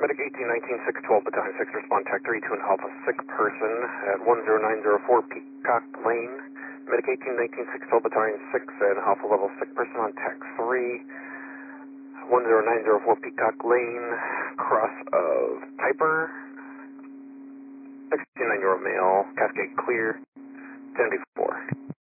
Medic 1819-612 Battalion 6, respond TAC 32 and Alpha, sick person at 10904 Peacock Lane. Medic 1819-612 Battalion 6 and Alpha level sick person on TAC 3, 10904 Peacock Lane, cross of Piper. 69-year-old male, Cascade clear, 10-4.